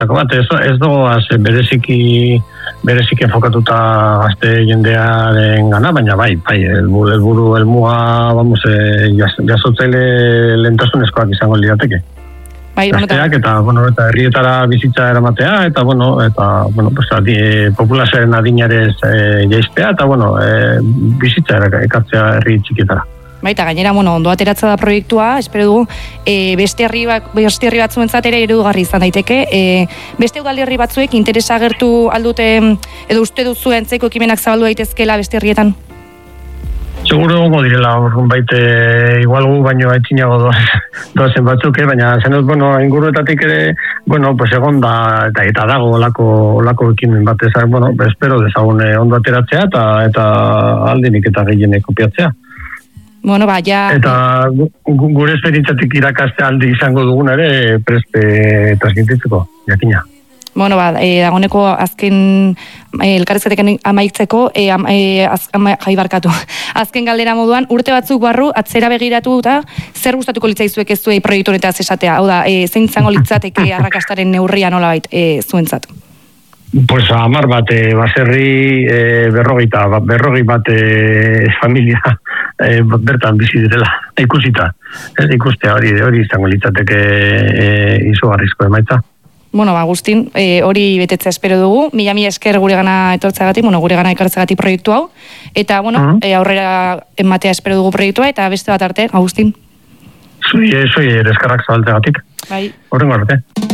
Bat, ez doaz bereziki enfokatuta gazte jendearen gana, baina bai, helmuga, jasotzaile lehentasunezkoak izango lirateke. Gazteak eta herrietara bizitza eramatea, eta populazioaren adinarez jaistea, eta bizitza ekartzea herri txikietara. Baita, gainera, ondo ateratza da proiektua, espero dugu, beste herri batzuentzat ere eredugarri izan daiteke. Beste udalerri batzuek interesa agertu aldute, edo uste duzu entzeko ekimenak zabaldu daitezkela beste herrietan? Seguro gongo direla, baite, igual gu baino aitzinago doazen batzuk, baina zenut, inguruetatik ere, egon da, eta dago olako ekimen bat, espero dezagun ondo ateratzea, eta aldenik eta gehienek kopiatzea. Eta gure esperientzatik irakaste aldi izango dugun ere preste transmititzeko, jakina. Dagoneko azken elkarrizketeken amaitzeko, azken galdera moduan, urte batzuk barru, atzera begiratu eta zer gustatuko litzaizuek ez zuei proiektu honetaz esatea? Hau da, zein izango litzateke arrakastaren neurria nolabait zuentzat? 10 bat baserri, 40 bat familia bertan bizi direla, ikusita. Ikustea hori izango litzateke izugarrizko emaitza. Agustin, hori betetzea espero dugu. Mila esker gure gana etortzeagatik, gure gana ekartzeagatik proiektu hau. Eta, aurrera ematea espero dugu proiektua, eta beste bat arte, Agustin. Zui eskerrak zabaltzeagatik. Bai. Horrengo arte.